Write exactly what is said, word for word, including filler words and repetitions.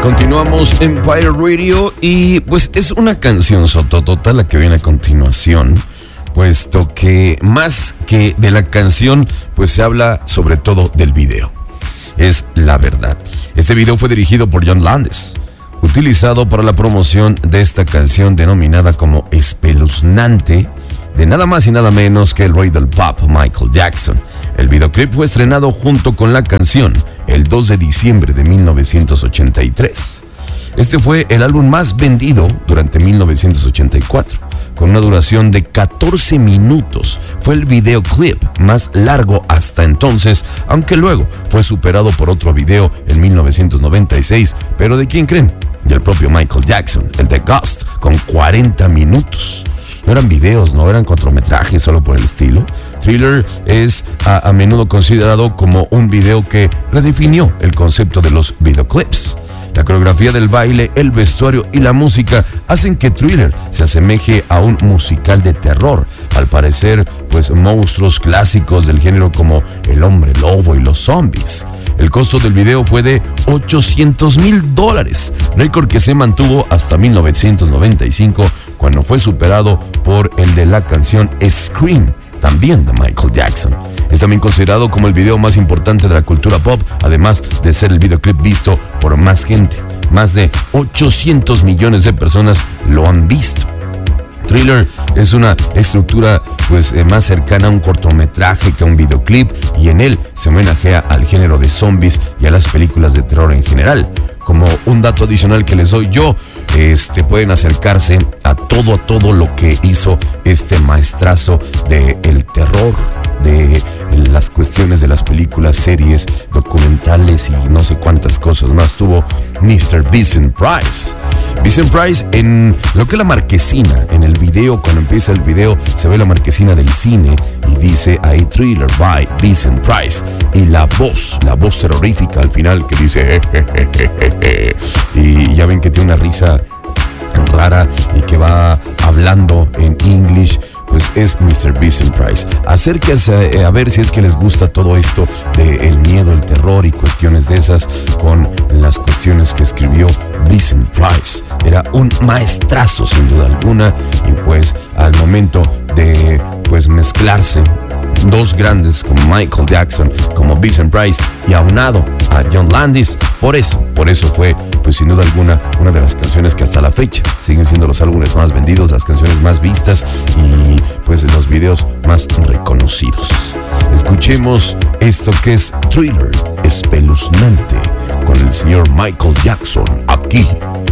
Continuamos en Empire Radio y pues es una canción sototota la que viene a continuación, puesto que más que de la canción pues se habla sobre todo del video. Es la verdad. Este video fue dirigido por John Landis, utilizado para la promoción de esta canción denominada como espeluznante, de nada más y nada menos que el rey del pop, Michael Jackson. El videoclip fue estrenado junto con la canción el dos de diciembre de mil novecientos ochenta y tres. Este fue el álbum más vendido durante mil novecientos ochenta y cuatro, con una duración de catorce minutos. Fue el videoclip más largo hasta entonces, aunque luego fue superado por otro video en mil novecientos noventa y seis, pero ¿de quién creen? Del propio Michael Jackson, el de Ghost, con cuarenta minutos. No eran videos, no eran cortometrajes solo por el estilo. Thriller es a, a menudo considerado como un video que redefinió el concepto de los videoclips. La coreografía del baile, el vestuario y la música hacen que Thriller se asemeje a un musical de terror. Al parecer, pues monstruos clásicos del género como el hombre lobo y los zombies. El costo del video fue de ochocientos mil dólares, récord que se mantuvo hasta mil novecientos noventa y cinco, cuando fue superado por el de la canción Scream, también de Michael Jackson. Es también considerado como el video más importante de la cultura pop, además de ser el videoclip visto por más gente. Más de ochocientos millones de personas lo han visto. Thriller es una estructura pues eh, más cercana a un cortometraje que a un videoclip, y en él se homenajea al género de zombies y a las películas de terror en general. Como un dato adicional que les doy yo, este, pueden acercarse a todo, a todo lo que hizo este maestrazo del terror, de las cuestiones de las películas, series, documentales y no sé cuántas cosas más. Tuvo mister Vincent Price. Vincent Price, en lo que es la marquesina, en el video, cuando empieza el video, se ve la marquesina del cine y dice ahí Thriller by Vincent Price. Y la voz, la voz terrorífica al final que dice eh, eh, eh, eh, eh. Y ya ven que tiene una risa rara y que va hablando en English, pues es mister Vincent Price. Acérquense a ver si es que les gusta todo esto del miedo, el terror y cuestiones de esas, con las cuestiones que escribió Vincent Price. Era un maestrazo sin duda alguna, y pues al momento de pues mezclarse dos grandes como Michael Jackson, como Vincent Price, y aunado a John Landis, por eso, por eso fue, pues sin duda alguna, una de las canciones que hasta la fecha siguen siendo los álbumes más vendidos, las canciones más vistas y pues los videos más reconocidos. Escuchemos esto que es Thriller, espeluznante, con el señor Michael Jackson, aquí